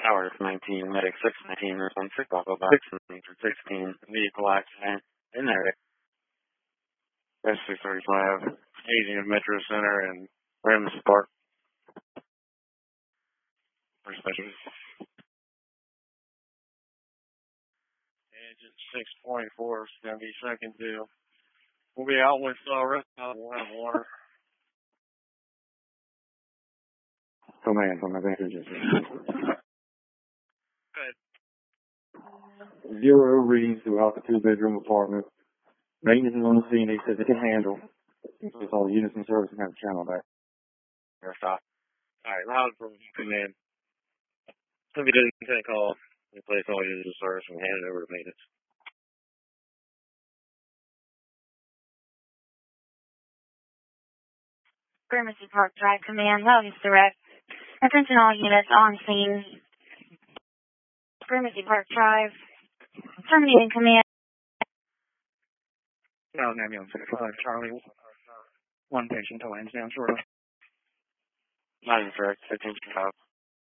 Tower 19, Medic 619, Response 6, Bravo Box 16, vehicle accident in there. S635, Asian Metro Center and Ramsey Park. For specialists. Engine 6.4 is going to be second due. We'll be out with rest of the water. Command from advantages. Good. 0 readings throughout the 2-bedroom apartment. Maintenance is on the scene. They said they can handle. It's all units in service and have a channel back. Stop. Alright, loud from command. Somebody didn't call. Replace all units in service and hand it over to maintenance. Gramercy Park Drive Command, Loudon Direct. Attention all units on scene. Gramercy Park Drive. Terminating command. Loudon Ambulance 65, Charlie. One patient to Lansdowne, Florida. Loudon Direct, 15 Chicago.